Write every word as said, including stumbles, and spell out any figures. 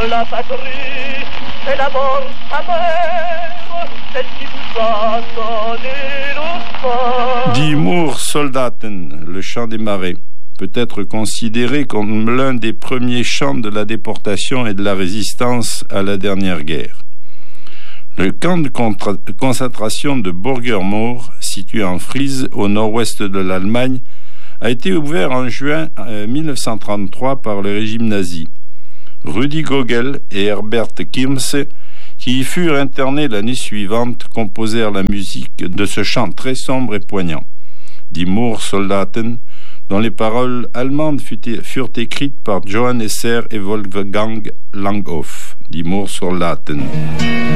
la patrie, c'est la mort amère, celle qui vous a donné le sang. Die Moorsoldaten, le chant des marais, peut être considéré comme l'un des premiers chants de la déportation et de la résistance à la dernière guerre. Le camp de contra- concentration de Bürgermoor, situé en Frise, au nord-ouest de l'Allemagne, a été ouvert en juin mille neuf cent trente-trois par le régime nazi. Rudi Gogel et Herbert Kirmse, qui y furent internés l'année suivante, composèrent la musique de ce chant très sombre et poignant, Die Moorsoldaten, dont les paroles allemandes furent écrites par Johann Esser et Wolfgang Langhoff. Die Moorsoldaten.